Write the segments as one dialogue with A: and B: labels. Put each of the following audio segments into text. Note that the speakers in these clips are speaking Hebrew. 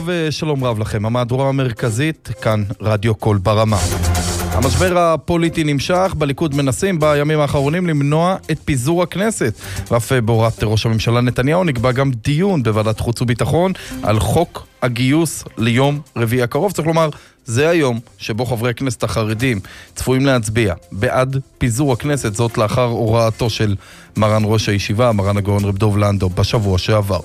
A: טוב, שלום רב לכם. המהדורה המרכזית, כאן רדיו קול ברמה. המשבר הפוליטי נמשך, בליכוד מנסים בימים האחרונים למנוע את פיזור הכנסת. ואף בהוראת ראש הממשלה נתניהו נקבע גם דיון בוועדת חוץ וביטחון על חוק הגיוס ליום רביעי הקרוב. צריך לומר, זה היום שבו חברי הכנסת החרדים צפויים להצביע בעד פיזור הכנסת, זאת לאחר הוראתו של מרן ראש הישיבה, מרן הגאון רב דוב לנדו, בשבוע שעבר.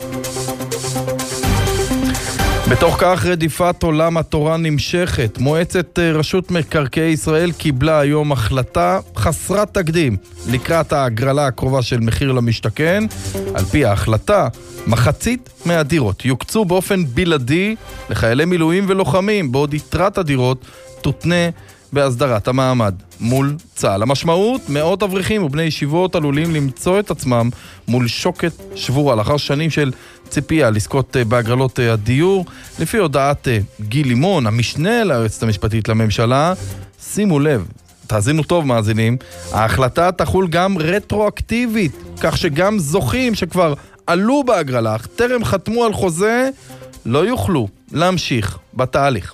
A: בתוך כך רדיפת עולם התורה נמשכת. מועצת רשות מקרקעי ישראל קיבלה היום החלטה חסרת תקדים לקראת ההגרלה הקרובה של מחיר למשתכן. על פי ההחלטה, מחצית מהדירות יוקצו באופן בלעדי לחיילי מילואים ולוחמים, בעוד יתרת הדירות תותנה בהסדרת המעמד מול צה"ל. המשמעות, מאות אברכים ובני ישיבות עלולים למצוא את עצמם מול שוקת שבורה לאחר שנים של ציפייה לזכות בהגרלות הדיור. לפי הודעת גיל לימון, המשנה ליועצת המשפטית לממשלה, שימו לב, תאזינו טוב מאזינים, ההחלטה תחול גם רטרואקטיבית, כך שגם זוכים שכבר עלו בהגרלה, אך טרם חתמו על חוזה, לא יוכלו להמשיך בתהליך.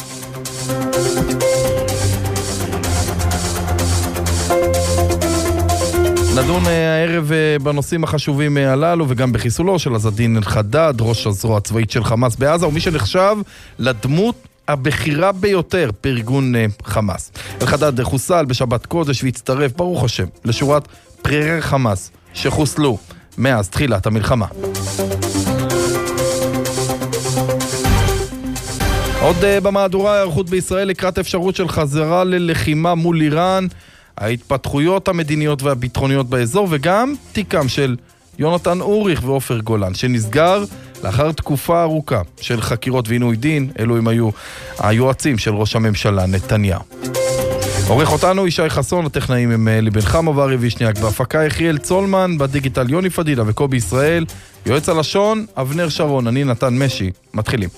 A: נדון הערב בנושאים החשובים הללו וגם בחיסולו של עז-א-דין אל-חדאד, ראש הזרוע הצבאית של חמאס בעזה, ומי שנחשב לדמות הבכירה ביותר בארגון חמאס. אל-חדאד חוסל בשבת קודש והצטרף, ברוך השם, לשורת בכירי חמאס שחוסלו מאז תחילת המלחמה. עוד במהדורה, ההיערכות בישראל לקראת אפשרות של חזרה ללחימה מול איראן, ההתפתחויות המדיניות והביטחוניות באזור, וגם תיקם של יונתן אוריך ואופר גולן, שנסגר לאחר תקופה ארוכה של חקירות ועינוי דין. אלו הם היו היועצים של ראש הממשלה נתניהו. עורך אותנו ישי חסון, הטכנאים הם ליבן חמה וארי וישניאק, בהפקה יחיאל צולמן, בדיגיטל יוני פדידה וקובי ישראל, יועץ הלשון אבנר שרון, אני נתן משי. מתחילים.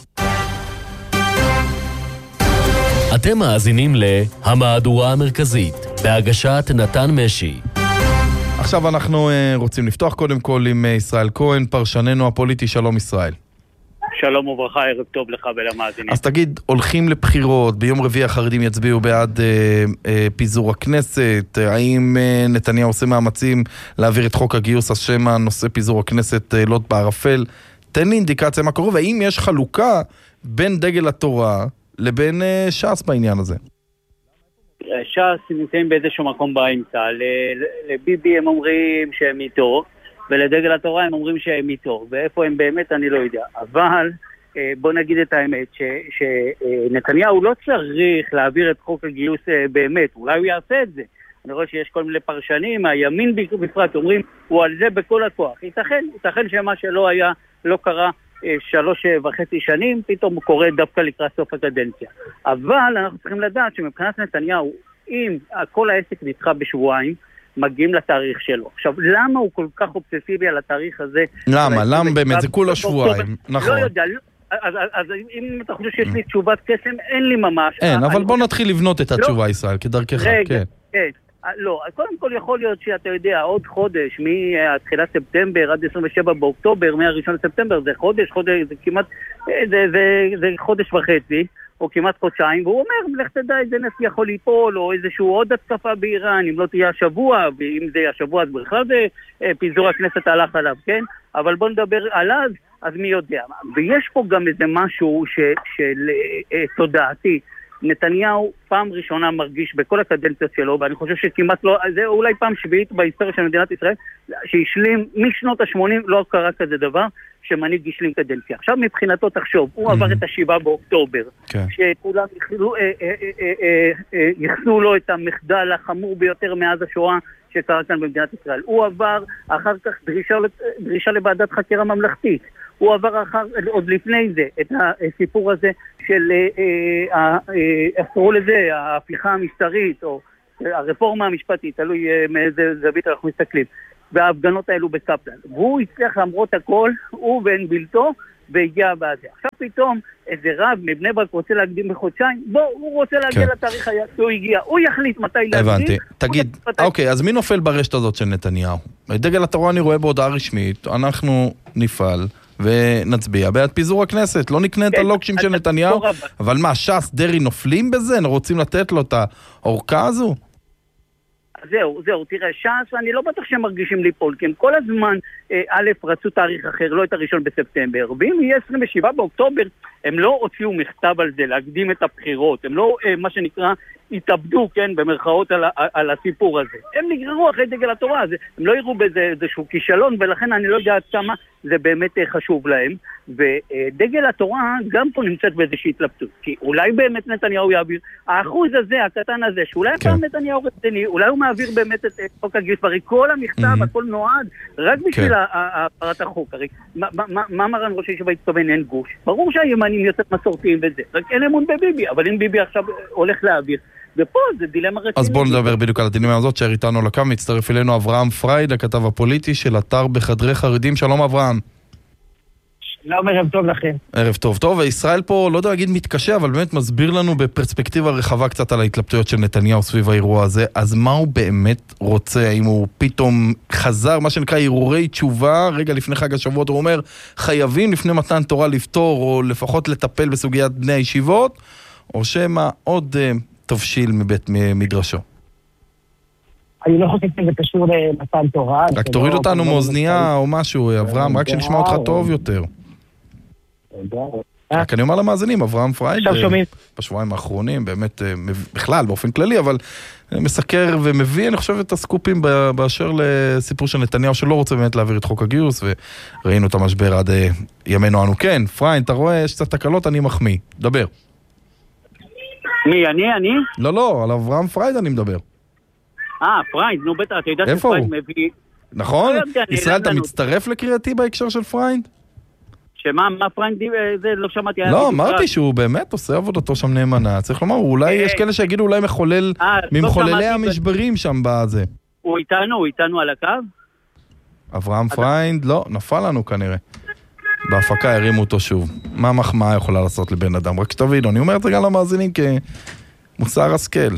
B: אתם מאזינים להמהדורה המרכזית בהגשת נתן משי.
A: עכשיו אנחנו רוצים לפתוח קודם כל עם ישראל כהן, פרשננו הפוליטי. שלום ישראל.
C: שלום וברכה, ערב טוב לך ולמאזינים.
A: אז תגיד, הולכים לבחירות, ביום רביעי החרדים יצביעו בעד פיזור הכנסת, האם נתניהו עושה מאמצים להעביר את חוק הגיוס, אז שמה נושא פיזור הכנסת לוט בערפל? תן לי אינדיקציה מה קורה, והאם יש חלוקה בין דגל התורה לבין ש"ס בעניין הזה?
C: ש"ס נמצאים באיזשהו מקום באמצע. לביבי הם אומרים שהם איתו, ולדגל התורה הם אומרים שהם איתו, ואיפה הם באמת אני לא יודע. אבל בוא נגיד את האמת, שנתניהו לא צריך להעביר את חוק הגיוס באמת, אולי הוא יעשה את זה. אני רואה שיש כל מיני פרשנים, הימין בפרט אומרים, הוא על זה בכל הכוח. ייתכן שמה שלא היה, לא קרה 3.5 שנים, פתאום הוא קורה דווקא לקראת סוף הקדנציה. אבל אנחנו צריכים לדעת שמבחינת נתניהו, אם כל העסק נדחה בשבועיים, מגיעים לתאריך שלו. עכשיו, למה הוא כל כך אובססיבי על התאריך הזה?
A: למה באמת? זה כולה שבועיים. נכון.
C: לא יודע, אז אם אתה חושב שיש לי תשובת קסם, אין לי ממש.
A: אין, אבל בוא נתחיל לבנות את התשובה, ישראל, כדרכך.
C: רגע, כן. לא, קודם כל יכול להיות שאתה יודע, עוד חודש, מתחילת ספטמבר עד 27 באוקטובר, מה-1 לספטמבר, זה חודש, זה כמעט, זה חודש וחצי, או כמעט חודשיים, והוא אומר, לך תדע, איזה נס יכול ליפול, או איזשהו עוד התקפה באיראן, אם לא תהיה השבוע, ואם זה יהיה השבוע, אז בכלל זה פיזור הכנסת הלך עליו, כן? אבל בוא נדבר עליו, אז מי יודע. ויש פה גם איזה משהו של תודעתי, נתניהו פעם ראשונה מרגיש בכל הקדנציות שלו, ואני חושב שכמעט לא, זה אולי פעם שביעית בהיסטוריה של מדינת ישראל, שהשלים משנות ה-80, לא קרה כזה דבר, שמנהיג השלים קדנציה. עכשיו מבחינתו תחשוב, הוא עבר את 7 באוקטובר, שכולם יחסו לו את המחדל החמור ביותר מאז השואה שקרה כאן במדינת ישראל. הוא עבר אחר כך דרישה לוועדת חקירה ממלכתית. הוא עבר עוד לפני זה את הסיפור הזה של, אסרו לזה, ההפיכה המשטרית או הרפורמה המשפטית, תלוי מאיזה זווית אנחנו מסתכלים, וההפגנות האלו בקפלן. והוא הצליח למרות הכל, הוא ואין בלתו, והגיע בעזה. עכשיו פתאום איזה רב מבני ברק רוצה להקדים בחודשיים, הוא רוצה להגיע לתאריך שהוא הגיע, הוא יחליט מתי להקדים.
A: הבנתי. תגיד, אוקיי, אז מי נופל ברשת הזאת של נתניהו? דגל התורה אני רואה בהודעה רשמית, אנחנו נפעל ונצביע בעד פיזור הכנסת. לא נקנה את הלוקשים של נתניהו, אבל מה, ש"ס, דרעי נופלים בזה? רוצים לתת לו את האורכה הזו?
C: זהו, תראה, ש"ס, אני לא בטוח שהם מרגישים ליפול, כי הם כל הזמן, א', רצו תאריך אחר, לא את הראשון בספטמבר, ואם יהיה 27 באוקטובר, הם לא הוציאו מכתב על זה, להקדים את הבחירות, הם לא, מה שנקרא, התאבדו, כן, במרכאות על הסיפור הזה. הם נגררו אחרי דגל התורה, הם לא יראו בזה איזשהו כישלון, ולכן אני לא יודעת כמה זה באמת חשוב להם, ודגל התורה גם פה נמצאת באיזושהי התלבטות, כי אולי באמת נתניהו יעביר, האחוז הזה, הקטן הזה, שאולי פעם נתניהו רציני, אולי הוא מעביר באמת את חוק הגיוס, הרי כל המכתב, הכל נועד, רק בשביל הפרת החוק, הרי מה מרן ראש הישיבה התכוון? אין גוש, ברור שהימנים יותר מסורתיים וזה, רק אין אמון בביבי, אבל אם ביבי עכשיו הולך להעביר, ופה זה דילמה רצינית.
A: אז בואו נדבר בדיוק על הדילמה הזאת, שער איתנו לקו, מצטרף אלינו אברהם פרייד, הכתב הפוליטי של אתר בחדרי חרדים. שלום אברהם.
D: שלום, ערב טוב לכם.
A: ערב טוב. טוב, וישראל פה, לא יודע להגיד מתקשה, אבל באמת מסביר לנו בפרספקטיבה רחבה קצת על ההתלבטויות של נתניהו סביב האירוע הזה. אז מה הוא באמת רוצה? האם הוא פתאום חזר, מה שנקרא ערעורי תשובה, רגע לפני חג השבועות, הוא אומר, חייבים לפני מתן תורה לפתור, או לפחות לטפל בסוגיית בני הישיבות, או שמה עוד תבשיל מבית מדרשו?
D: אני לא חושב שזה קשור למתן תורה.
A: רק תוריד אותנו מאוזנייה או משהו, אברהם, רק שנשמע אותך טוב יותר. רק אני אומר למאזינים, אברהם פרייד, בשבועיים האחרונים, באמת, בכלל, באופן כללי, אבל מסקר ומביא, אני חושב, את הסקופים באשר לסיפור של נתניהו, שלא רוצה באמת להעביר את חוק הגיוס, וראינו את המשבר עד ימינו אנו. כן, פרייד, אתה רואה, יש קצת תקלות, אני מחמיא. דבר.
C: מי, אני?
A: לא, על אברהם פרייד אני מדבר.
C: פרייד, נו בטח, אתה יודע שפרייד מביא...
A: נכון? ישראל, אתה מצטרף לקריאתי בהקשר של פרייד?
C: שמה, מה פרייד, זה לא שמעתי...
A: לא, אמרתי שהוא באמת עושה עבודתו שם נאמנה. צריך לומר, אולי יש כאלה שיגידו אולי מחולל, ממחוללי המשברים שם בזה.
C: הוא איתנו על הקו?
A: אברהם פרייד, לא, נפל לנו כנראה. בהפקה הרימו אותו שוב. מה מחמאה יכולה לעשות לבן אדם? רק שתבינו, אני אומר את זה גם למאזינים כמוסר השכל.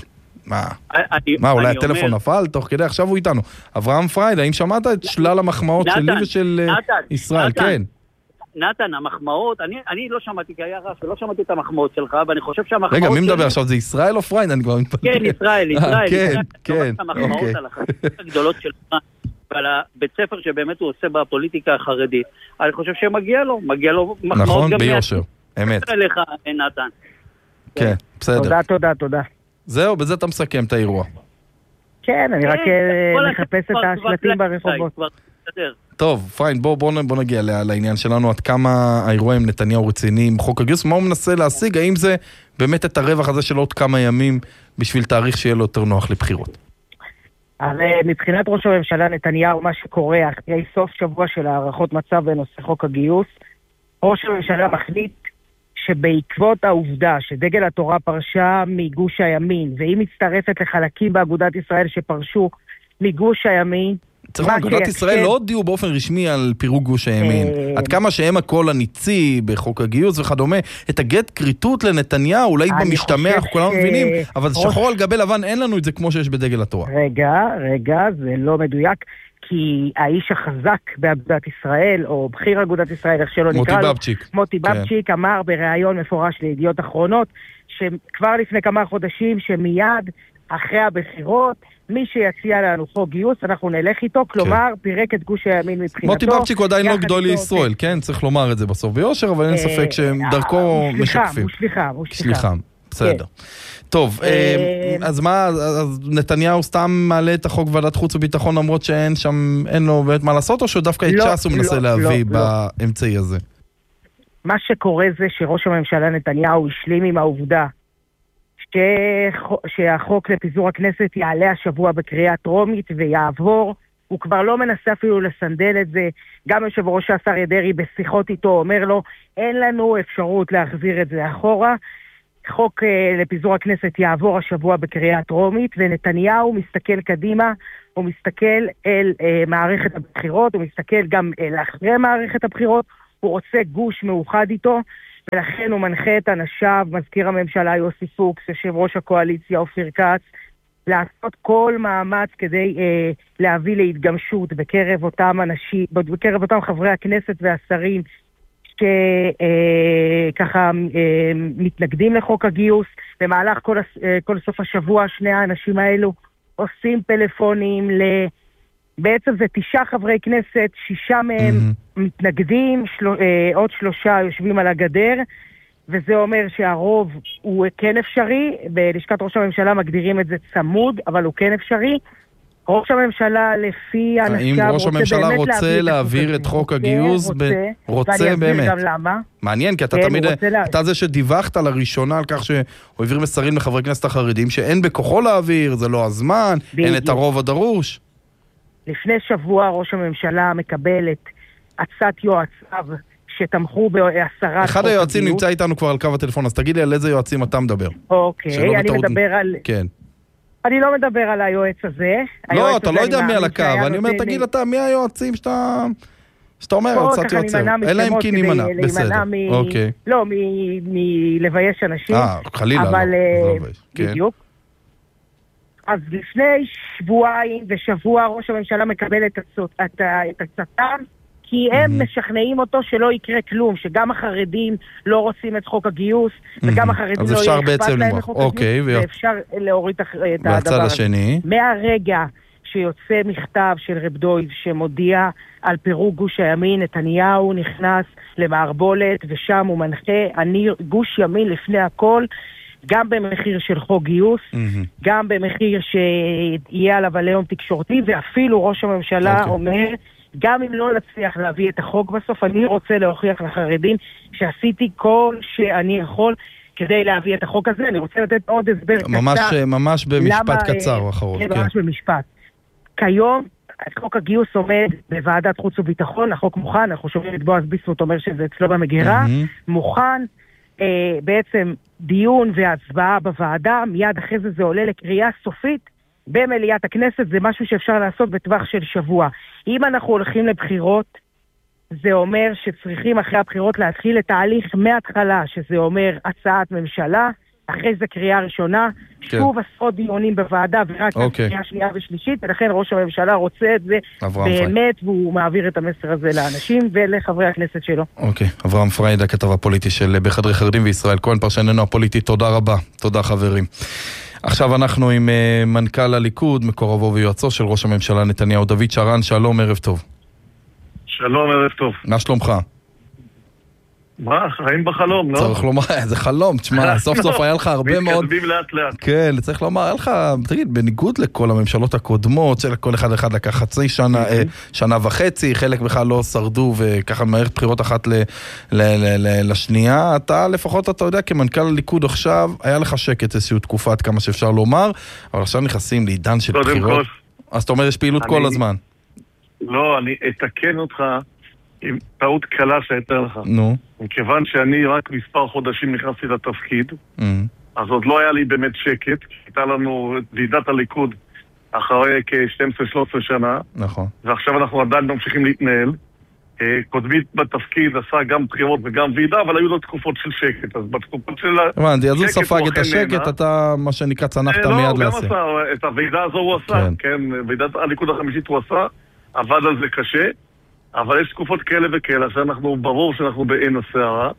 A: מה, אולי הטלפון נפל? תוך כדי, עכשיו הוא איתנו. אברהם פרייד, האם שמעת את שלל המחמאות שלי ושל ישראל? כן.
C: נתן, המחמאות, אני לא שמעתי, כי היה רעש, ולא שמעתי את המחמאות שלך, ואני חושב שהמחמאות...
A: רגע, מי מדבר עכשיו? זה ישראל או פרייד? אני כבר מתפתח.
C: כן, ישראל.
A: כן.
C: המחמאות על החלטות הגדולות של פרייד, ועל הבית ספר שבאמת הוא עושה בפוליטיקה החרדית. אני חושב שמגיע לו מחמאות.
A: נכון, ביושר, אמת.
C: אליך, נתן.
A: כן, בסדר.
D: תודה.
A: זהו, בזה אתה מסכם את האירוע.
D: כן, אני רק מחפש את השלטים ברחובות.
A: טוב, פיין, בוא נגיע לעניין שלנו, עד כמה האירוע עם נתניהו רציני עם חוק הגיוס, מה הוא מנסה להשיג, האם זה באמת את הרווח הזה של עוד כמה ימים בשביל תאריך שיהיה לו יותר נוח לבחירות?
D: אז מבחינת ראש הממשלה נתניהו, מה שקורה אחרי סוף שבוע של הערכות מצב בנושא חוק הגיוס, ראש הממשלה מחליט שבעקבות העובדה שדגל התורה פרשה מגוש הימין, והיא מצטרפת לחלקים באגודת ישראל שפרשו מגוש הימין,
A: אגודת ישראל לא הודיעו באופן רשמי על פירוק גוש הימין. עד כמה שהם הקול הניצי בחוק הגיוס וכדומה, את הגט קריטות לנתניהו, אולי במשתמע, אנחנו כולם מבינים, אבל שחור על גבי לבן אין לנו את זה כמו שיש בדגל התורה.
D: רגע, זה לא מדויק, כי האיש החזק באגודת ישראל, או בכיר אגודת ישראל, איך שלא נקרא לו, מוטי בבצ'יק, אמר בריאיון מפורש לידיעות אחרונות, שכבר לפני כמה חודשים, שמיד אחרי הבחירות, מי שיציע לנו חוק גיוס, אנחנו נלך איתו, כלומר, פירק את גוש הימין מבחינתו.
A: מוטי בבצ'יק הוא עדיין לא גדול לישראל, כן, צריך לומר את זה בסוף ביושר, אבל אין ספק שדרכו משקפים.
D: הוא שליחם.
A: בסדר. טוב, אז מה, נתניהו סתם מעלה את החוק ועדת חוץ וביטחון, למרות שאין שם, אין לו באמת מה לעשות, או שדווקא את ש"ס הוא מנסה להביא באמצעי הזה?
D: מה שקורה זה שראש הממשלה נתניהו השלים עם העובדה שהחוק לפיזור הכנסת יעלה השבוע בקריאה טרומית ויעבור, הוא כבר לא מנסה אפילו לסנדל את זה, גם יושב ראש השר ידרי בשיחות איתו אומר לו, אין לנו אפשרות להחזיר את זה אחורה, חוק לפיזור הכנסת יעבור השבוע בקריאה טרומית, ונתניהו מסתכל קדימה, הוא מסתכל אל מערכת הבחירות, הוא מסתכל גם אל אחרי מערכת הבחירות, הוא רוצה גוש מאוחד איתו, ולכן הוא מנחה את אנשיו, מזכיר הממשלה יוסי פוקס, יושב ראש הקואליציה אופיר כץ, לעשות כל מאמץ כדי להביא להתגמשות בקרב אותם אנשים, בקרב אותם חברי הכנסת והשרים שככה מתנגדים לחוק הגיוס. במהלך כל סוף השבוע שני האנשים האלו עושים פלאפונים בעצם זה 9 חברי כנסת, 6 מהם מתנגדים, עוד 3 יושבים על הגדר, וזה אומר שהרוב הוא כן אפשרי. בלשכת ראש הממשלה מגדירים את זה צמוד, אבל הוא כן אפשרי. ראש הממשלה לפי אנשיו
A: ראש הממשלה רוצה להעביר את חוק הגיוס, רוצה באמת.
D: גם למה.
A: מעניין, כי אתה תמיד, אתה זה שדיווחת לראשונה על כך שהוא העביר מסרים לחברי כנסת החרדים, שאין בכוחו להעביר, זה לא הזמן, אין את הרוב הדרוש.
D: לפני שבוע ראש הממשלה מקבל את עצת יועציו שתמכו בהסרת...
A: אחד היועצים נמצא איתנו כבר על קו הטלפון, אז תגיד לי על איזה יועצים אתה מדבר.
D: אוקיי, אני מדבר על...
A: כן.
D: אני לא מדבר על היועץ הזה.
A: לא, אתה לא יודע מי על הקו, אני אומר, תגיד אתה, מי היועצים שאתה אומר, עצת יועצים. אלא אם כי נימנע, בסדר.
D: לא, מלבייש אנשים.
A: חלילה, לא.
D: בדיוק. אז לפני שבועיים ושבוע ראש הממשלה מקבל את הצטם, כי הם משכנעים אותו שלא יקרה כלום, שגם החרדים לא רוצים את חוק הגיוס, וגם החרדים לא יהיה אכפת להם לחוק הגיוס, ואפשר להוריד את הדבר הזה. מהרגע שיוצא מכתב של רב דויב שמודיע על פירוק גוש הימין, נתניהו נכנס למערבולת, ושם הוא מנחה, גוש ימין לפני הכל, גם במחיר של חוק גיוס, גם במחיר שיהיה עליו עליהום תקשורתי, ואפילו ראש הממשלה אומר, גם אם לא נצליח להביא את החוק בסוף, אני רוצה להוכיח לחרדים שעשיתי כל שאני יכול כדי להביא את החוק הזה. אני רוצה לתת עוד הסבר קצר.
A: ממש במשפט קצר אחרון.
D: כן, ממש במשפט. כיום, חוק הגיוס עומד בוועדת חוץ וביטחון, החוק מוכן, אנחנו שומעים את בועז ביסמוט אומר שזה אצלו במגירה, מוכן, בעצם דיון והצבעה בוועדה, מיד אחרי זה עולה לקריאה סופית במליאת הכנסת, זה משהו שאפשר לעשות בטווח של שבוע. אם אנחנו הולכים לבחירות, זה אומר שצריכים אחרי הבחירות להתחיל את ההליך מההתחלה, שזה אומר הצעת ממשלה, אחרי זה קריאה ראשונה, שוב עשרות דיונים בוועדה, ורק קריאה שנייה ושלישית, ולכן ראש הממשלה רוצה את זה באמת, והוא מעביר את המסר הזה לאנשים ולחברי הכנסת שלו.
A: אוקיי, אברהם פרייד, הכתב הפוליטי של בחדרי חרדים וישראל כהן, פרשננו הפוליטי, תודה רבה, תודה חברים. עכשיו אנחנו עם מנכ"ל הליכוד, מקורבו ויועצו של ראש הממשלה נתניהו, דוד שרן, שלום, ערב טוב.
E: שלום, ערב טוב.
A: מה שלומך?
E: מה? חיים בחלום, לא?
A: צריך לומר, זה חלום, תשמע, סוף סוף היה לך הרבה מאוד...
E: מתקדמים לאט לאט.
A: כן, צריך לומר, היה לך, תגיד, בניגוד לכל הממשלות הקודמות, שלכל אחד לקח חצי שנה, שנה וחצי, חלק בכלל לא שרדו, וככה מערכת בחירות אחת לשנייה, אתה לפחות, אתה יודע, כמנכ"ל הליכוד עכשיו, היה לך שקט איזושהי תקופה, עד כמה שאפשר לומר, אבל עכשיו נכנסים לעידן של בחירות. אז אתה אומר, יש פעילות כל הזמן.
E: לא, אני אתקן אותך עם טעות קלה שהייתה לך.
A: נו.
E: מכיוון שאני רק מספר חודשים נכנסתי לתפקיד, אז עוד לא היה לי באמת שקט, כי הייתה לנו ועידת הליכוד אחרי כ-12-13 שנה.
A: נכון.
E: ועכשיו אנחנו עדיין ממשיכים להתנהל. קודמית בתפקיד עשה גם בחירות וגם ועידה, אבל היו לו תקופות של שקט. אז בתקופות של
A: הבנתי, אז הוא ספג את השקט, אתה מה שנקרא צנחת מיד לעשה.
E: לא, הוא גם עשה, את הוועידה הזו הוא עשה, כן, ועידת הליכוד החמישית הוא עשה, עבד על זה קשה. אבל יש תקופות כאלה וכאלה, שאנחנו, ברור שאנחנו בעין הסערה,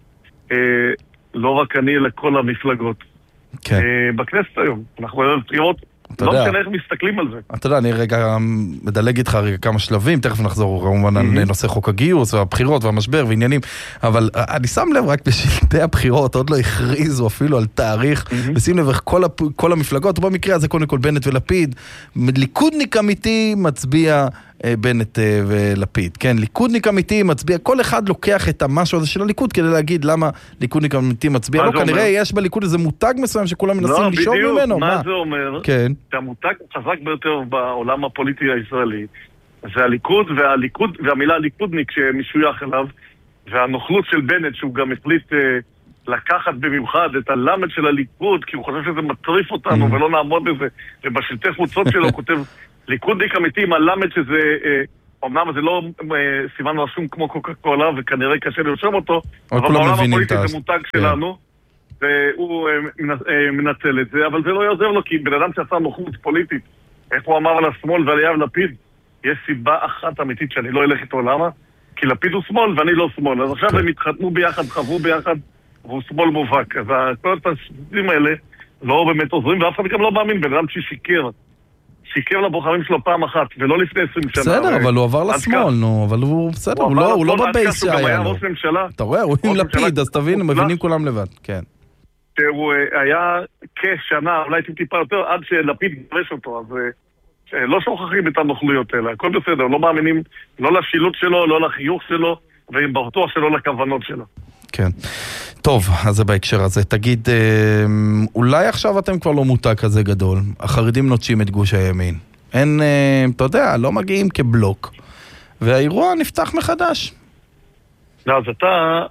E: לא רק אני, אלא כל המפלגות.
A: כן.
E: בכנסת היום, אנחנו היום בחירות, לא משנה איך מסתכלים על זה.
A: אתה יודע, אני רגע מדלג איתך רגע כמה שלבים, תכף נחזור כמובן על נושא חוק הגיוס והבחירות והמשבר ועניינים, אבל אני שם לב רק בשלטי הבחירות, עוד לא הכריזו אפילו על תאריך, ושים לב איך כל המפלגות, במקרה הזה קודם כל בנט ולפיד, ליכודניק אמיתי מצביע בנט ולפיד, כן, ליכודניק אמיתי מצביע, כל אחד לוקח את המשהו הזה של הליכוד כדי להגיד למה ליכודניק אמיתי מצביע, לא, כנראה יש בליכוד איזה מותג מסוים שכולם מנסים לשאול ממנו.
E: מה זה אומר?
A: כן.
E: שהמותג חזק ביותר בעולם הפוליטי הישראלי, זה הליכוד, והמילה ליכודניק שמשוייך אליו, והנוכלות של בנט שהוא גם החליט לקחת במיוחד את הלמד של הליכוד, כי הוא חושב שזה מטריף אותנו ולא נעמוד בזה, ובשלטי חוצות שלו הוא כותב ליכודניק אמיתי עם הלמד שזה, אמנם זה לא סימן רשום כמו קוקה קולה וכנראה קשה לרשום אותו, אבל בעולם הפוליטי זה מותג שלנו והוא מנצל את זה, אבל זה לא יעזר לו כי בן אדם שעשה נוכלות פוליטית, איך הוא אמר על השמאל ועל יאיר לפיד, יש סיבה אחת אמיתית שאני לא אלך איתו, למה? כי לפיד הוא שמאל ואני לא שמאל. אז עכשיו הם התחתנו ביחד, חברו ביחד, והוא שמאל מובהק. אז כל התשתים האלה לא באמת עוזרים, ואף אחד גם לא מאמין, בן אדם שיקר לבוחרים שלו פעם אחת, ולא לפני 20 שנה.
A: בסדר, אבל הוא עבר לשמאל, נו, אבל הוא בסדר, הוא לא בבייס שהיה לו. אתה רואה, הוא עם לפיד, אז תבין, מבינים כולם לבד, כן.
E: שהוא היה כשנה, אולי טיפה יותר, עד שלפיד גרש אותו, אז לא שוכחים את הנוכלויות האלה, הכל בסדר, לא מאמינים לא לשילות שלו, לא לחיוך שלו, והם בטוח שלא לכוונות שלו.
A: כן. טוב, אז זה בהקשר הזה. תגיד, אולי עכשיו אתם כבר לא מותג כזה גדול, החרדים נוטשים את גוש הימין. אין, אתה יודע, לא מגיעים כבלוק, והאירוע נפתח מחדש.
E: לא, אז אתה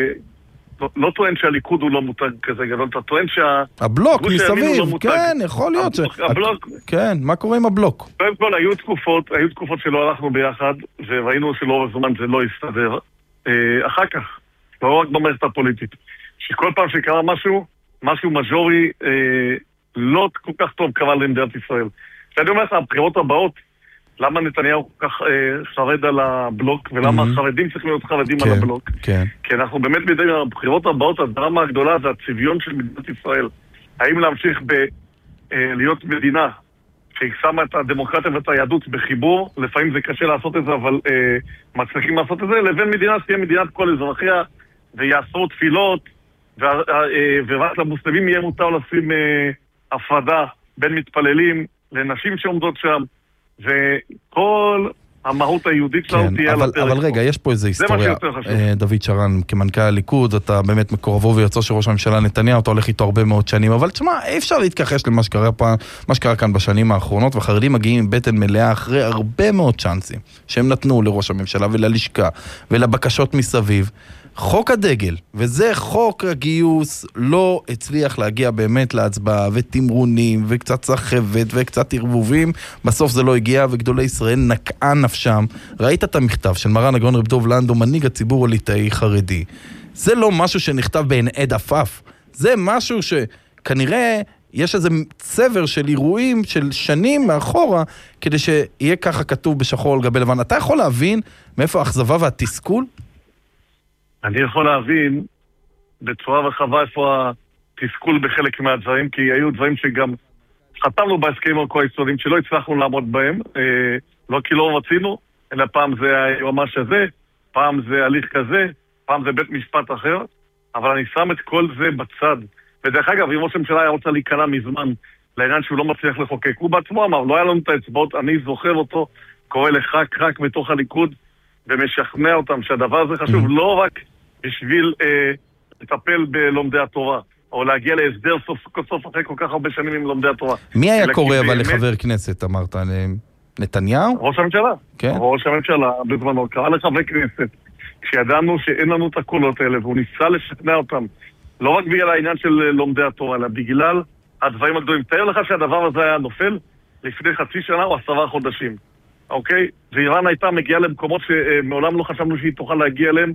E: לא טוען שהליכוד הוא לא מותג כזה גדול, אתה טוען
A: הבלוק מסביב, כן, יכול להיות.
E: הבלוק.
A: כן, מה קורה עם הבלוק?
E: קודם כל, היו תקופות שלא הלכנו ביחד, וראינו שלאורך זמן זה לא הסתדר. אחר כך, לא רק במערכת הפוליטית, שכל פעם שקרה משהו מז'ורי לא כל כך טוב קרה למדינת ישראל. שאני אומר לך, הבחירות הבאות, למה נתניהו כל כך חרד על הבלוק, ולמה החרדים צריכים להיות חרדים על הבלוק? כי אנחנו באמת מדברים על הבחירות הבאות, הדרמה הגדולה זה הצביון של מדינת ישראל. האם להמשיך להיות מדינה שהיא שמה את הדמוקרטיה ואת היהדות בחיבור, לפעמים זה קשה לעשות את זה, אבל מצליחים לעשות את זה, לבין מדינה שתהיה מדינת כל אזרחיה, ויעשו תפילות, ורק למוסלמים יהיה מותר לשים הפרדה בין מתפללים לנשים שעומדות שם, וכל המהות היהודית שלנו תהיה על הפרק.
A: אבל רגע, יש פה איזו היסטוריה. דוד שרן, כמנכ"ל הליכוד, אתה באמת מקורבו ויוצא של ראש הממשלה נתניהו, אתה הולך איתו הרבה מאוד שנים, אבל תשמע, אי אפשר להתכחש למה שקרה כאן בשנים האחרונות, והחרדים מגיעים עם בטן מלאה אחרי הרבה מאוד צ'אנסים, שהם נתנו לראש הממשלה וללשכה, ולבקשות מסביב. חוק הדגל, וזה חוק הגיוס, לא הצליח להגיע באמת להצבעה, ותמרונים, וקצת סחבת, וקצת ערבובים, בסוף זה לא הגיע, וגדולי ישראל נקעה נפשם. ראית את המכתב של מרן הגאון רב דוב לנדו, מנהיג הציבור הליטאי חרדי. זה לא משהו שנכתב בעין עד עפף, זה משהו שכנראה יש איזה צבר של אירועים של שנים מאחורה, כדי שיהיה ככה כתוב בשחור על גבי לבן. אתה יכול להבין מאיפה האכזבה והתסכול?
E: אני יכול להבין בצורה רחבה איפה התסכול בחלק מהדברים, כי היו דברים שגם חתמנו בהסכמים הקואליציוניים שלא הצלחנו לעמוד בהם, לא כי לא רצינו, אלא פעם זה היועמ"ש הזה, פעם זה הליך כזה, פעם זה בית משפט אחר, אבל אני שם את כל זה בצד. ודרך אגב, אם ראש הממשלה היה רוצה להיכנע מזמן לעניין שהוא לא מצליח לחוקק, הוא בעצמו אמר, לא היה לנו את האצבעות, אני זוכר אותו, קורא רק בתוך הליכוד, ומשכנע אותם שהדבר הזה חשוב לא רק בשביל לטפל בלומדי התורה, או להגיע להסדר סוף אחרי כל כך הרבה שנים עם לומדי התורה.
A: מי היה קורא אבל לחבר כנסת, אמרת? נתניהו?
E: ראש הממשלה.
A: כן.
E: ראש הממשלה בזמנו קרא לחברי כנסת, כשידענו שאין לנו את הקולות האלה, והוא ניסה לשכנע אותם, לא רק בגלל העניין של לומדי התורה, אלא בגלל הדברים הגדולים. תאר לך שהדבר הזה היה נופל לפני חצי שנה או 10 חודשים. אוקיי? ואיראן הייתה מגיעה למקומות שמעולם לא חשבנו שהיא תוכל להגיע אליהם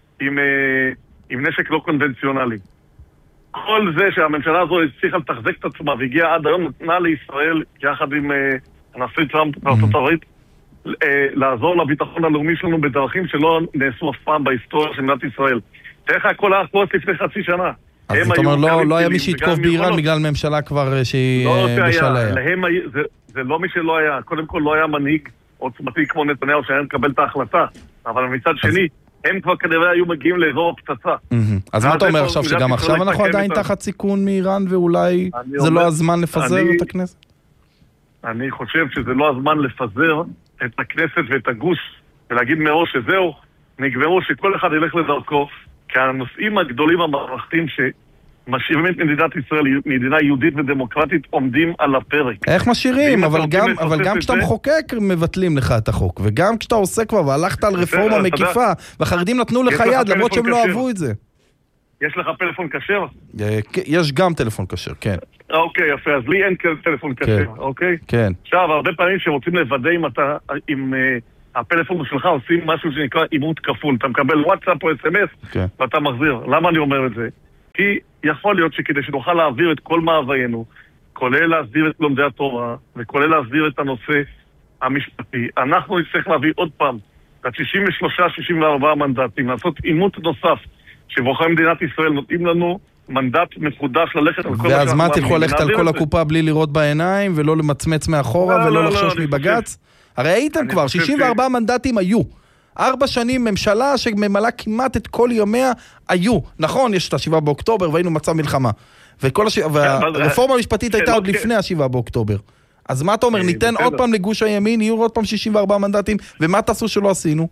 E: עם נשק לא קונבנציונלי. כל זה שהממשלה הזו הצליחה לתחזק את עצמה והגיעה עד היום, נתנה לישראל, יחד עם הנשיא טראמפ בארצות הברית, לעזור לביטחון הלאומי שלנו בדרכים שלא נעשו אף פעם בהיסטוריה של מדינת ישראל. תראה לך, הכל היה קורס לפני חצי שנה.
A: אז זאת אומרת, לא היה מי שיתקוף באיראן בגלל ממשלה כבר שהיא בשליה.
E: זה לא מי שלא היה. קודם כל לא היה מנהיג עוצמתי כמו נתניהו שהיה מקבל את ההחלטה, אבל מצד שני, הם כבר כנראה היו מגיעים לאזור הפצצה.
A: אז מה אתה אומר עכשיו, שגם עכשיו אנחנו עדיין תחת סיכון מאיראן, ואולי זה לא הזמן לפזר את הכנסת?
E: אני חושב שזה לא הזמן לפזר את הכנסת ואת הגוש, ולהגיד מראש שזהו, נגמרו שכל אחד ילך לדרכו, כי הנושאים הגדולים המערכתיים משאירים את מדינת ישראל, מדינה יהודית ודמוקרטית, עומדים על הפרק.
A: איך משאירים? אבל גם כשאתה מחוקק מבטלים לך את החוק, וגם כשאתה עושה כבר והלכת על רפורמה מקיפה, והחרדים נתנו לך יד למרות שהם לא אהבו את זה.
E: יש לך פלאפון כשר?
A: יש גם טלפון כשר, כן.
E: אוקיי, יפה, אז לי אין טלפון כשר, אוקיי?
A: כן.
E: עכשיו, הרבה פעמים שרוצים לוודא אם הפלאפון שלך עושים משהו שנקרא אימות כפול. אתה מקבל וואטסאפ או אס-אמס, ואתה מחזיר. למה אני אומר את זה? כי יכול להיות שכדי שנוכל להעביר את כל מאוויינו, כולל להסדיר את לומדי התורה, וכולל להסדיר את הנושא המשפטי, אנחנו נצטרך להביא עוד פעם ה-63-64 מנדטים, לעשות אימות נוסף, שבוחרי מדינת ישראל נותנים לנו מנדט מחודש ללכת על כל...
A: ואז מה, תלכו ללכת על כל הקופה בלי לראות בעיניים, ולא למצמץ מאחורה, ולא לחשוש מבגץ? הרי הייתם כבר, 64 מנדטים היו. 4 שנים ממשלה שממלאה כמעט את כל ימיה היו. נכון, יש את ה7 באוקטובר והיינו מצב מלחמה. והרפורמה המשפטית הייתה עוד לפני ה7 באוקטובר. אז מה אתה אומר, ניתן עוד פעם לגוש הימין, יהיו עוד פעם 64 מנדטים, ומה תעשו שלא עשינו?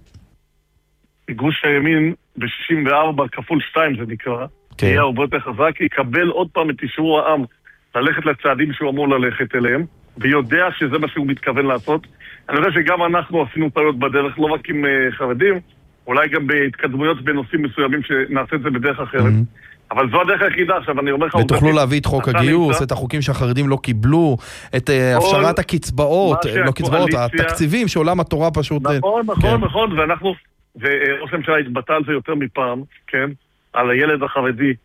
E: גוש הימין ב-64 כפול 2 זה נקרא, יהיה הרבה יותר חזק, יקבל עוד פעם את אישור העם ללכת לצעדים שהוא אמור ללכת אליהם, ויודע שזה מה שהוא מתכוון לעשות. אני יודע שגם אנחנו עשינו טעויות בדרך, לא רק עם חרדים, אולי גם בהתקדמויות בנושאים מסוימים שנעשה את זה בדרך אחרת. אבל זו הדרך היחידה. עכשיו אני אומר לך...
A: ותוכלו להביא את חוק הגיוס, את החוקים שהחרדים לא קיבלו, את הפשרת הקצבאות, לא קצבאות, התקציבים שעולם התורה פשוט...
E: נכון, ואנחנו... וראש הממשלה התבטא על זה יותר מפעם, כן? על הילד החרדי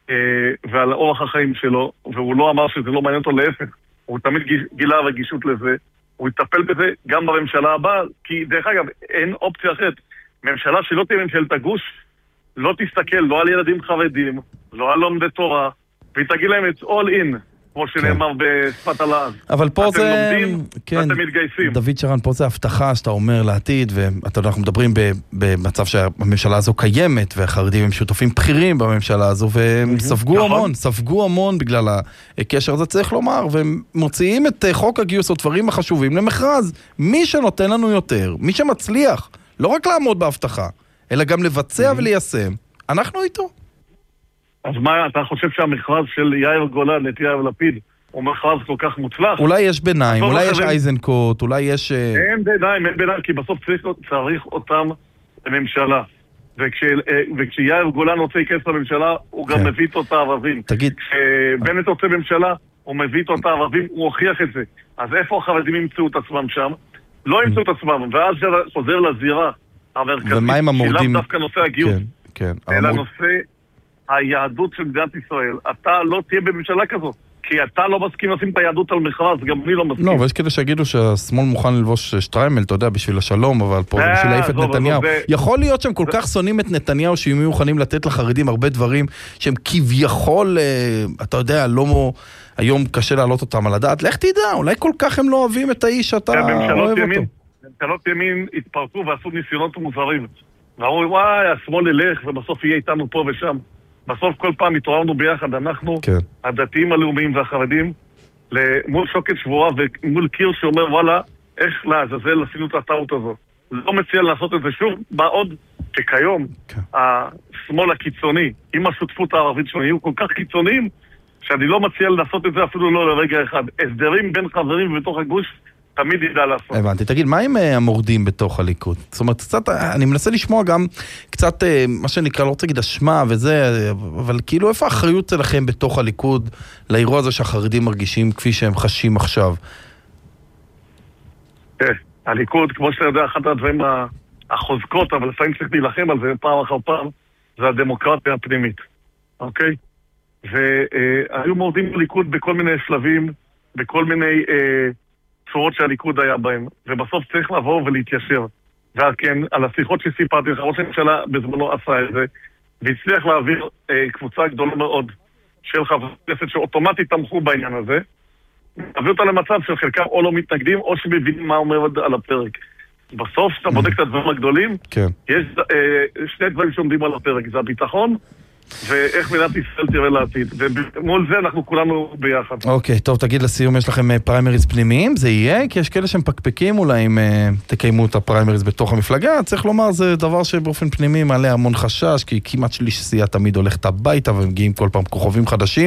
E: ועל אורח החיים שלו, והוא לא אמר שזה לא מעניין אותו, להפך. הוא תמיד גילה רגישות לזה. הוא יטפל בזה גם בממשלה הבאה, כי דרך אגב, אין אופציה אחרת. ממשלה שלא תהיה ממשלת הגוש, לא תסתכל לא על ילדים חרדים, לא על לומדי תורה, והיא תגיד להם את all in, כמו שנאמר בשפת הלעז.
A: אבל פה
E: אתם לומדים ואתם מתגייסים.
A: דוד שרן, פה זה הבטחה שאתה אומר לעתיד, ואנחנו מדברים במצב שהממשלה הזו קיימת, והחרדים הם שותפים בכירים בממשלה הזו, והם ספגו המון בגלל הקשר הזה, צריך לומר, והם מוציאים את חוק הגיוס או דברים החשובים למכרז. מי שנותן לנו יותר, מי שמצליח, לא רק לעמוד בהבטחה, אלא גם לבצע וליישם, אנחנו איתו.
E: אז מה, אתה חושב שהמכרז של יאיר גולן את יאיר לפיד הוא מכרז כל כך מוצלח?
A: אולי יש ביניים, אולי יש אייזנקוט, אולי יש...
E: אין ביניים, כי בסוף צריך אותם לממשלה. וכשיאיר גולן רוצה להיכנס לממשלה, הוא גם מביא את אותה ערבים.
A: תגיד...
E: כשבנט רוצה ממשלה, הוא מביא את אותה ערבים, הוא הוכיח את זה. אז איפה החרדים ימצאו את עצמם שם? לא ימצאו את עצמם, ואז חוזר לזירה המרכזית.
A: ומה עם המורדים?
E: שלאו דווקא נושא הגיוס. כן. אלא נושא היהדות של מדינת ישראל. אתה לא תהיה בממשלה כזאת. כי אתה לא מסכים לשים את היהדות על מכרז, גם אני לא מסכים.
A: לא, אבל יש כדי שיגידו שהשמאל מוכן ללבוש שטריימל, אתה יודע, בשביל השלום, אבל פה בשביל להעיף את נתניהו. יכול להיות שהם כל כך שונאים את נתניהו, שהם יהיו מוכנים לתת לחרדים הרבה דברים, שהם כביכול, אתה יודע, לא... היום קשה להעלות אותם על הדעת. לך תדע, אולי כל כך הם לא אוהבים את האיש שאתה אוהב אותו.
E: ממשלות ימין התפרקו ועשו ניסיונות מוזרים. ואמרו, וואי, השמאל ילך, ובסוף יהיה איתנו פה ושם. בסוף כל פעם התעוררנו ביחד, אנחנו, הדתיים הלאומיים והחרדים, מול שוקת שבורה ומול קיר שאומר, וואלה, איך לעזאזל עשינו את הטעות הזו. לא מציע לעשות את זה שוב, מה עוד שכיום השמאל הקיצוני, עם השותפות הערבית שלנו, יהיו כל כך קיצוניים, שאני לא מציע לעשות את זה אפילו לא לרגע אחד. הסדרים בין חברים ובתוך הגוש, תמיד ידע לעשות.
A: הבנתי. תגיד, מה עם המורדים בתוך הליכוד? זאת אומרת, קצת, אני מנסה לשמוע גם קצת, מה שנקרא, לא רוצה להגיד אשמה וזה, אבל כאילו, איפה האחריות שלכם בתוך הליכוד לאירוע הזה שהחרדים מרגישים כפי שהם חשים עכשיו?
E: הליכוד, כמו שאתה יודע, אחד הדברים החוזקות, אבל לפעמים צריך להילחם על זה פעם אחר פעם, זה הדמוקרטיה הפנימית. אוקיי? והיו מורדים בליכוד בכל מיני שלבים, בכל מיני צורות שהליכוד היה בהם, ובסוף צריך לבוא ולהתיישר. וכן, על השיחות שסיפרתי לך, ראש הממשלה בזמנו עשה את זה, והצליח להעביר קבוצה גדולה מאוד של חברי כנסת שאוטומטית תמכו בעניין הזה, להביא אותה למצב של חלקם או לא מתנגדים, או שמבינים מה אומר על הפרק. בסוף, כשאתה בודק את הדברים הגדולים, יש שני דברים שעומדים על הפרק, זה הביטחון, ואיך מדינת ישראל תראה לעתיד. ומול זה אנחנו כולנו ביחד.
A: אוקיי, טוב, תגיד לסיום, יש לכם פריימריז פנימיים? זה יהיה? כי יש כאלה שמפקפקים אולי אם תקיימו את הפריימריז בתוך המפלגה. צריך לומר, זה דבר שבאופן פנימי מעלה המון חשש, כי כמעט שליש סיעה תמיד הולכת הביתה, ומגיעים כל פעם כוכבים חדשים.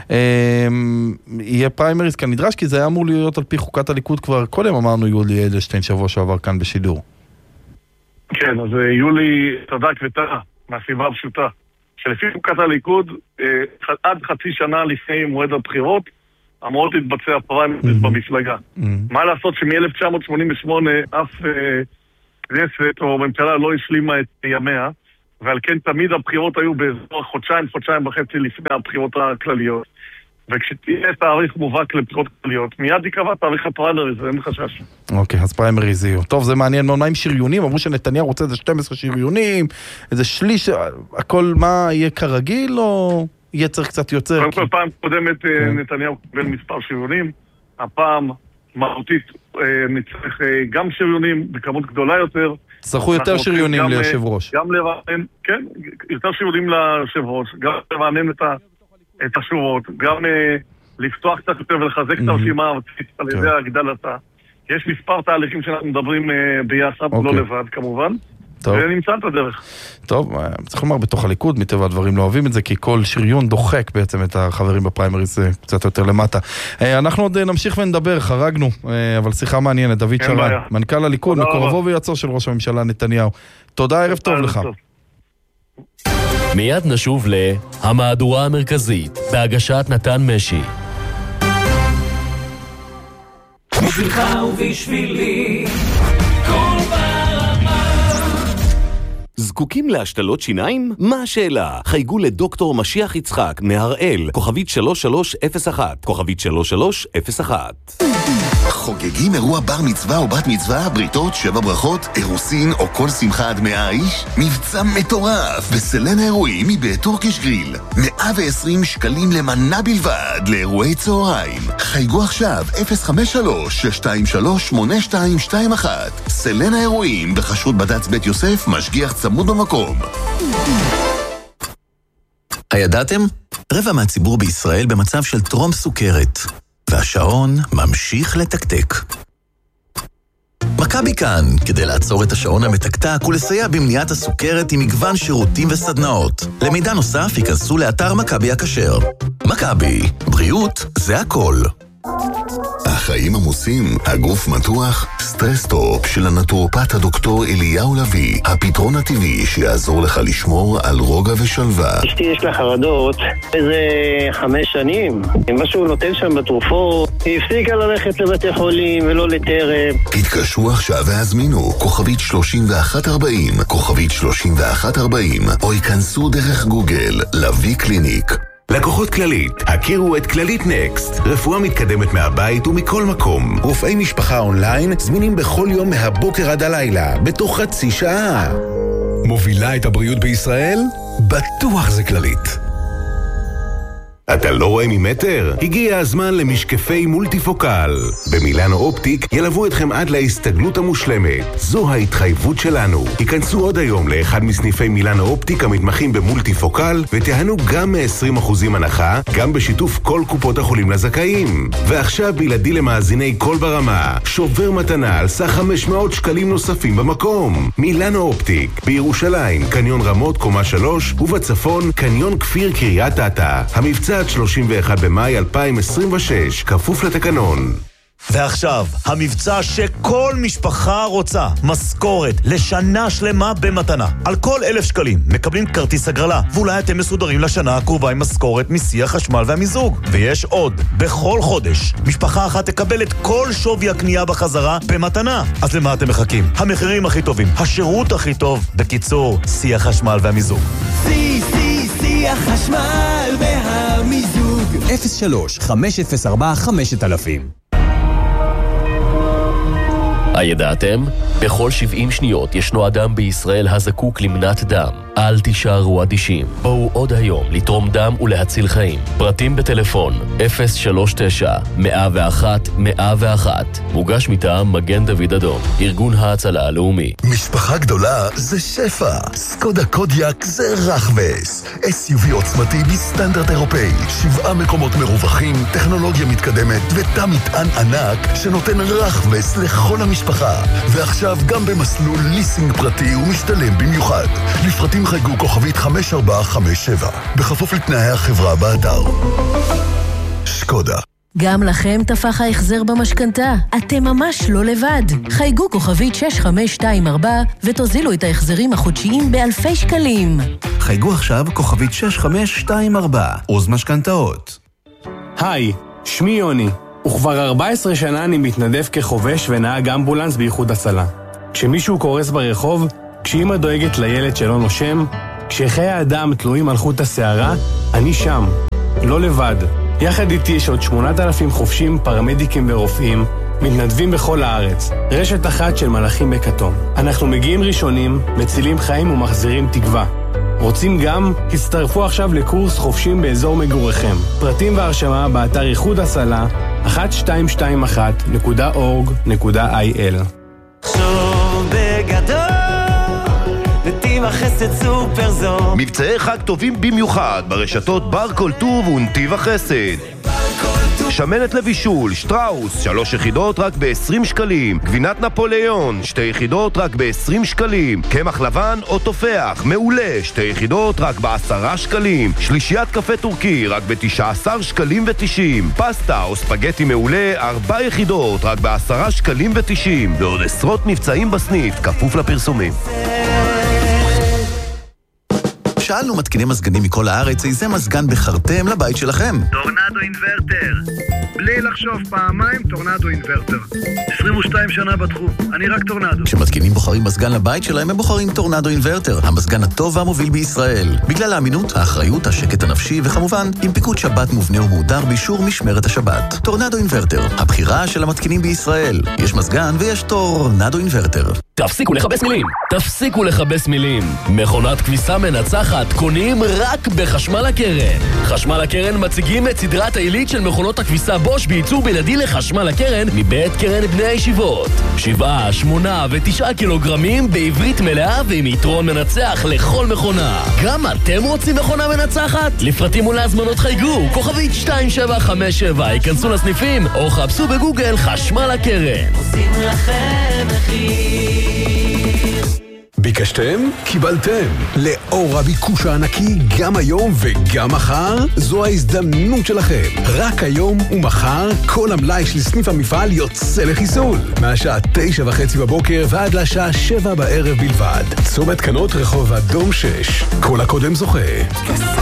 A: יהיה פריימריז כאן נדרש, כי זה היה אמור להיות על פי חוקת הליכוד כבר קודם, אמרנו יולי אדלשטיין שבוע שעבר כאן בשידור.
E: כן, אז יולי צדק וטעה, מהסיבה הפשוטה. שלפי חוקת הליכוד, עד חצי שנה לפני מועד הבחירות, אמורות להתבצע פריימריז במפלגה. מה לעשות שמ-1988 אף כנסת או ממשלה לא השלימה את ימיה, ועל כן תמיד הבחירות היו באזור חודשיים וחצי לפני הבחירות הכלליות. וכשתהיה תאריך מובהק לבחירות כלליות, מיד יקבע תאריך הפריימריז, אין חשש.
A: אוקיי, אז פריימריז יהיו. טוב, זה מעניין מאוד, מה עם שריונים? אמרו שנתניהו רוצה איזה 12 שריונים, איזה שליש, הכל מה יהיה כרגיל, או יהיה צריך קצת יוצר?
E: קודם כל, פעם קודמת נתניהו קיבל מספר שריונים, הפעם מהותית נצטרך גם שריונים בכמות גדולה יותר. צריכו
A: יותר שריונים ליושב ראש.
E: גם לרענן, כן, יותר שריונים ליושב ראש, גם לרענן את השורות, גם לפתוח קצת יותר ולחזק את הרשימה על ידי הגדלתה. יש מספר תהליכים שאנחנו מדברים ביחד, לא לבד כמובן, ונמצא את הדרך.
A: טוב, צריך לומר בתוך הליכוד, מטבע הדברים לא אוהבים את זה, כי כל שריון דוחק בעצם את החברים בפריימריז קצת יותר למטה. אנחנו עוד נמשיך ונדבר, חרגנו, אבל שיחה מעניינת, דוד שרן, מנכ"ל הליכוד, מקורבו ויועצו של ראש הממשלה נתניהו. תודה, ערב טוב לך.
B: מיד נשוב להמהדורה המרכזית, בהגשת נתן משי.
F: בשבילך ובשבילי, כל ברמה.
G: זקוקים להשתלות שיניים? מה השאלה? חייגו לדוקטור משיח יצחק מהראל, כוכבית 3301, כוכבית 3301.
H: חוגגים אירוע בר מצווה או בת מצווה, בריתות, 7 ברכות, אירוסין או כל שמחה עד 100 איש? מבצע מטורף בסלן האירועים מבית טורקיש גריל. 120 שקלים למנה בלבד לאירועי צהריים. חייגו עכשיו 053-623-8221. סלן האירועים בחשות בד"ץ בית יוסף, משגיח צמוד במקום.
I: הידעתם? רבע מהציבור בישראל במצב של טרום סוכרת. והשעון ממשיך לתקתק. מכבי כאן, כדי לעצור את השעון המתקתק ולסייע במניעת הסוכרת עם מגוון שירותים וסדנאות. למידע נוסף ייכנסו לאתר מכבי הכשר. מכבי, בריאות זה הכל.
H: החיים עמוסים, הגוף מתוח, סטרס-טופ של הנטורופט הדוקטור אליהו לוי, הפתרון הטבעי שיעזור לך לשמור על רוגע ושלווה.
J: אשתי יש לה חרדות איזה 5 שנים, משהו נותן שם בתרופות, היא הפסיקה ללכת לבתי חולים ולא לטרם.
H: התקשרו עכשיו והזמינו כוכבית 3140, כוכבית 3140, או ייכנסו דרך גוגל לוי קליניק.
K: לקוחות כללית, הכירו את כללית נקסט. רפואה מתקדמת מהבית ומכל מקום. רופאי משפחה אונליין זמינים בכל יום מהבוקר עד הלילה, בתוך חצי שעה. מובילה את הבריאות בישראל? בטוח זה כללית. אתה לא רואה ממטר? הגיע הזמן למשקפי מולטיפוקל. במילאנו אופטיק ילוו אתכם עד להסתגלות המושלמת. זו ההתחייבות שלנו. היכנסו עוד היום לאחד מסניפי מילאנו אופטיק המתמחים במולטיפוקל, ותיהנו גם מ-20% הנחה, גם בשיתוף כל קופות החולים לזכאים. ועכשיו בלעדי למאזיני כל ברמה, שובר מתנה על סך 500 שקלים נוספים במקום. מילאנו אופטיק, בירושלים, קניון רמות קומה 3, ובצפון, קניון כפיר קריית אתא. המבצע עד 31 במאי 2026, כפוף לתקנון.
L: ועכשיו, המבצע שכל משפחה רוצה, משכורת לשנה שלמה במתנה. על כל 1,000 שקלים מקבלים כרטיס הגרלה, ואולי אתם מסודרים לשנה הקרובה עם משכורת מסי החשמל והמיזוג. ויש עוד, בכל חודש, משפחה אחת תקבל את כל שווי הקנייה בחזרה במתנה. אז למה אתם מחכים? המחירים הכי טובים, השירות הכי טוב, בקיצור, סי החשמל והמיזוג.
F: סי החשמל והמיזוג
B: 03-504-5000. הידעתם? בכל 70 שניות ישנו אדם בישראל הזקוק למנת דם. אל תישארו אדישים. בואו עוד היום לתרום דם ולהציל חיים. פרטים בטלפון 039-101-101. מוגש מטעם מגן דוד אדום, ארגון ההצלה הלאומי.
H: משפחה גדולה זה שפע. סקודה קודיאק זה רחבס. SUV עוצמתי בסטנדרט אירופאי. 7 מקומות מרווחים, טכנולוגיה מתקדמת ותא מטען ענק שנותן רחבס לכל המשפחה. ועכשיו גם במסלול ליסינג פרטי ומשתלם במיוחד. לפרטים חייגו כוכבית 5457, בכפוף לתנאי החברה באתר. שקודה.
M: גם לכם תפח ההחזר במשכנתה. אתם ממש לא לבד. חייגו כוכבית 6524 ותוזילו את ההחזרים החודשיים באלפי שקלים.
N: חייגו עכשיו כוכבית 6524, עוז משכנתאות.
O: היי, שמי יוני, וכבר 14 שנה אני מתנדב כחובש ונהג אמבולנס באיחוד הצלה. כשמישהו קורס ברחוב, כשאמא דואגת לילד שלא נושם, כשחיי האדם תלויים על חוט השערה, אני שם, לא לבד. יחד איתי יש עוד 8,000 חופשים, פרמדיקים ורופאים, מתנדבים בכל הארץ. רשת אחת של מלאכים בכתום. אנחנו מגיעים ראשונים, מצילים חיים ומחזירים תקווה. רוצים גם? הצטרפו עכשיו לקורס חופשים באזור מגוריכם. פרטים והרשמה באתר איחוד הצלה 1221.org.il.
F: שוב בגדול, נתיב החסד סופר זול.
P: מבצעי חג טובים במיוחד ברשתות בר כל טוב ונתיב החסד. שמנת לבישול, שטראוס, 3 יחידות רק ב-20 שקלים. גבינת נפוליאון, 2 יחידות רק ב-20 שקלים. קמח לבן או תופח, מעולה, 2 יחידות רק ב-10 שקלים. שלישיית קפה טורקי רק ב-19 שקלים ו-90. פסטה או ספגטי מעולה, 4 יחידות רק ב-10 שקלים ו-90. ועוד עשרות מבצעים בסניף, כפוף לפרסומים.
I: שאלנו מתקיני מזגנים מכל הארץ איזה מזגן בחרתם לבית שלכם.
Q: טורנדו אינברטר. בלי לחשוב פעמיים, טורנדו אינברטר. 22 שנה בתחום, אני רק טורנדו.
I: כשמתקינים בוחרים מזגן לבית שלהם, הם בוחרים טורנדו אינברטר, המזגן הטוב והמוביל בישראל. בגלל האמינות, האחריות, השקט הנפשי וכמובן, עם פיקוד שבת מובנה ומהודר באישור משמרת השבת. טורנדו אינברטר, הבחירה של המתקינים בישראל. יש מזגן ויש טורנדו אינברטר.
B: תפסיקו לחבס מילים! תפסיקו לחבס מילים! מכונת כביסה מנצחת קונים רק בחשמל הקרן. חשמל הקרן מציגים את סדרת העילית של מכונות הכביסה בוש בייצור בלעדי לחשמל הקרן מבית קרן בני הישיבות. 7, 8 ו9 קילוגרמים בעברית מלאה ועם יתרון מנצח לכל מכונה. גם אתם רוצים מכונה מנצחת? לפרטים ולהזמנות חייגו, כוכבית 2757, ייכנסו לסניפים או חפשו בגוגל חשמל הקרן.
F: עושים לכם מחיר.
R: ביקשתם? קיבלתם. לאור הביקוש הענקי גם היום וגם מחר, זו ההזדמנות שלכם. רק היום ומחר כל המלאי של סניף המפעל יוצא לחיסול. מהשעה 9:30 בבוקר ועד לשעה 7 בערב בלבד. צומת קנות רחוב אדום 6. כל הקודם זוכה.